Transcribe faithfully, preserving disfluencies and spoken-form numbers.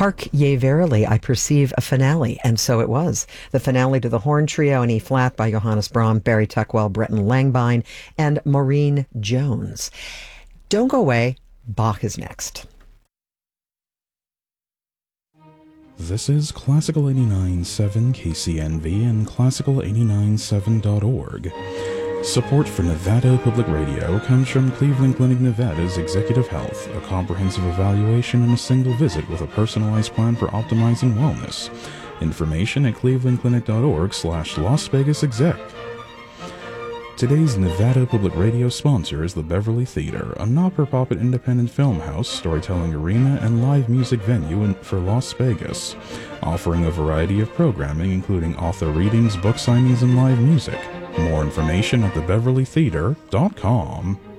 Hark ye verily, I perceive a finale, and so it was. The finale to the horn trio in E-flat by Johannes Brahms, Barry Tuckwell, Breton Langbine, and Maureen Jones. Don't go away, Bach is next. This is Classical eighty-nine point seven K C N V and Classical eighty-nine point seven dot org. Support for Nevada Public Radio comes from Cleveland Clinic Nevada's Executive Health, a comprehensive evaluation and a single visit with a personalized plan for optimizing wellness. Information at clevelandclinic.org slash Las Vegas Exec. Today's Nevada Public Radio sponsor is the Beverly Theater, a not-for-profit independent film house, storytelling arena, and live music venue in, for Las Vegas, offering a variety of programming including author readings, book signings, and live music. More information at the beverly theater dot com.